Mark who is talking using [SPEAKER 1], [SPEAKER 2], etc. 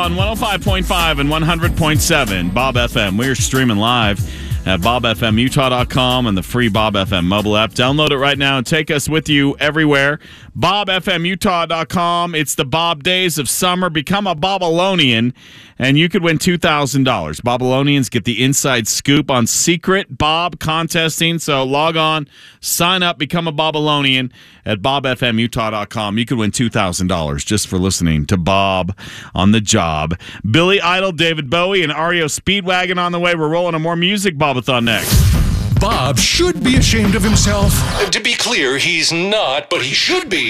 [SPEAKER 1] On 105.5 and 100.7 Bob FM. We're streaming live at bobfmutah.com and the free Bob FM mobile app. Download it right now and take us with you everywhere. bobfmutah.com. It's the Bob days of summer. Become a Bobalonian, and you could win $2,000. Bobalonians get the inside scoop on secret Bob contesting. So log on, sign up, become a Bobalonian at bobfmutah.com. You could win $2,000 just for listening to Bob on the job. Billy Idol, David Bowie, and REO Speedwagon on the way. We're rolling a more music Bobathon next.
[SPEAKER 2] Bob should be ashamed of himself.
[SPEAKER 3] To be clear, he's not, but he should be.